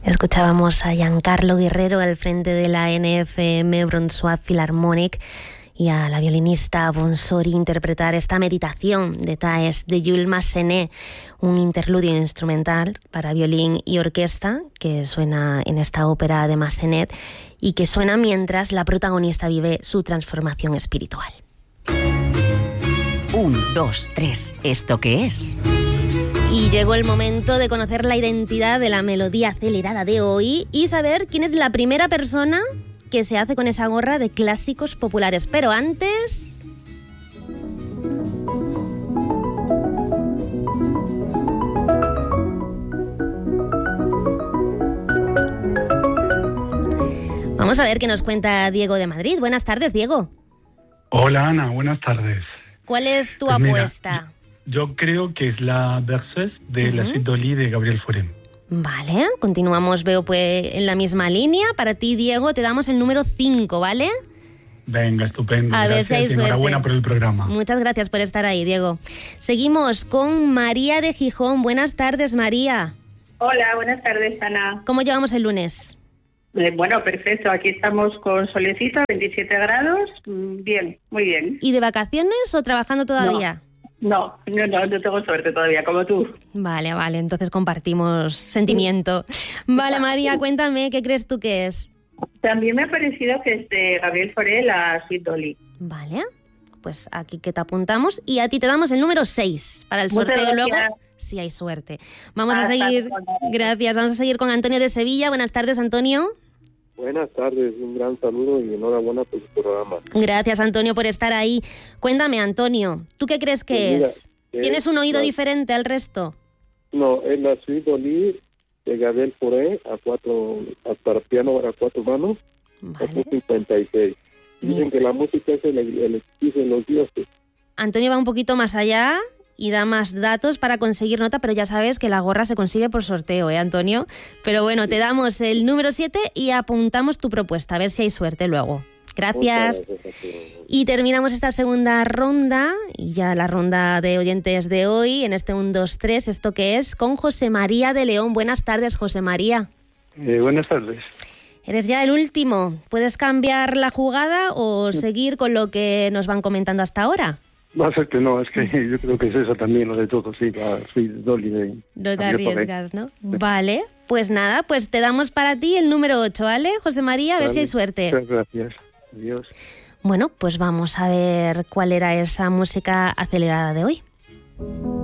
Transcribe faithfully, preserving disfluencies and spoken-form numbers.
Escuchábamos a Giancarlo Guerrero al frente de la N F M Brunswick Philharmonic y a la violinista Bonsori interpretar esta meditación de Taes de Jules Massenet, un interludio instrumental para violín y orquesta que suena en esta ópera de Massenet y que suena mientras la protagonista vive su transformación espiritual. Un, dos, tres, ¿esto qué es? Y llegó el momento de conocer la identidad de la melodía acelerada de hoy y saber quién es la primera persona que se hace con esa gorra de clásicos populares. Pero antes... vamos a ver qué nos cuenta Diego de Madrid. Buenas tardes, Diego. Hola, Ana. Buenas tardes. ¿Cuál es tu pues apuesta? Mira, yo creo que es la Berceuse de uh-huh. la Suite d'Oli de Gabriel Fauré. Vale, continuamos, veo pues en la misma línea. Para ti, Diego, te damos el número cinco, ¿vale? Venga, estupendo. A gracias, ver si hay suerte. Enhorabuena por el programa. Muchas gracias por estar ahí, Diego. Seguimos con María de Gijón. Buenas tardes, María. Hola, buenas tardes, Ana. ¿Cómo llevamos el lunes? Eh, bueno, perfecto. Aquí estamos con solecito, veintisiete grados. Bien, muy bien. ¿Y de vacaciones o trabajando todavía? No, no, no, no tengo suerte todavía, como tú. Vale, vale, entonces compartimos sentimiento. Vale, María, cuéntame, ¿qué crees tú que es? También me ha parecido que es de Gabriel Fauré, la Suite d'Oli. Vale, pues aquí que te apuntamos y a ti te damos el número seis para el sorteo luego, si hay suerte. Vamos Hasta a seguir, gracias, vamos a seguir con Antonio de Sevilla. Buenas tardes, Antonio. Buenas tardes, un gran saludo y enhorabuena por su programa. Gracias, Antonio, por estar ahí. Cuéntame, Antonio, ¿tú qué crees que pues mira, es? ¿Tienes un oído la... diferente al resto? No, es la Suite d'Oli de Gabriel Fauré a cuatro, a para piano para cuatro manos, vale. opus cincuenta y seis. Dicen Mira. que la música es el, el exquisito de los dioses. Antonio va un poquito más allá y da más datos para conseguir nota, pero ya sabes que la gorra se consigue por sorteo, ¿eh, Antonio? Pero bueno, te damos el número siete y apuntamos tu propuesta, a ver si hay suerte luego. Gracias. gracias y terminamos esta segunda ronda, y ya la ronda de oyentes de hoy, en este uno, dos, tres, ¿esto qué es? Con José María de León. Buenas tardes, José María. Eh, buenas tardes. Eres ya el último. ¿Puedes cambiar la jugada o seguir con lo que nos van comentando hasta ahora? Va a ser que no, es que yo creo que es eso también, lo de todo, sí, la Suite d'Oli de... No te arriesgas, ¿no? Sí. Vale, pues nada, pues te damos para ti el número ocho, ¿vale, José María? A ver vale. si hay suerte. Muchas gracias. Adiós. Bueno, pues vamos a ver cuál era esa música acelerada de hoy.